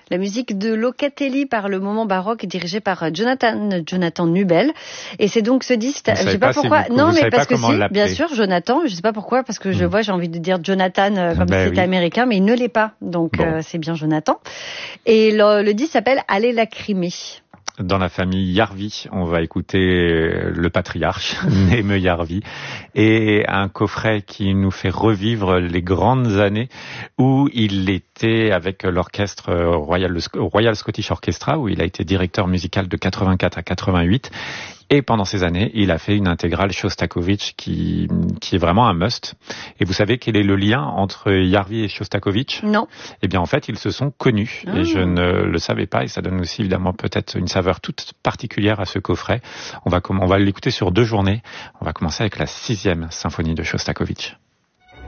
La musique de Locatelli par le moment baroque dirigée par Jonathan Nubel. Et c'est donc ce disque, je sais pas pourquoi. Non, mais parce que si, bien sûr, Jonathan, je sais pas pourquoi, parce que j'ai envie de dire Jonathan comme si c'était américain, mais il ne l'est pas. Donc c'est bien Jonathan. Et le disque s'appelle Allez lacrymer. Dans la famille Jarvi, on va écouter le patriarche, Neeme Jarvi, et un coffret qui nous fait revivre les grandes années où il était avec l'orchestre Royal Scottish Orchestra, où il a été directeur musical de 84 à 88. Et pendant ces années, il a fait une intégrale Shostakovich qui est vraiment un must. Et vous savez quel est le lien entre Jarvi et Shostakovich ? Non. Eh bien, en fait, ils se sont connus. Et je ne le savais pas. Et ça donne aussi, évidemment, peut-être une saveur toute particulière à ce coffret. On va l'écouter sur 2 journées. On va commencer avec la 6e symphonie de Shostakovich.